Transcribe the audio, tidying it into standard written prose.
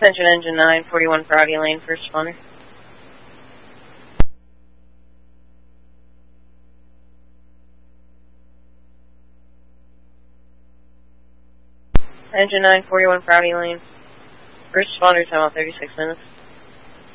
Attention Engine 9, 41 Friday Lane, first responder. Engine 9, 41 Friday Lane, first responder time out 36 minutes.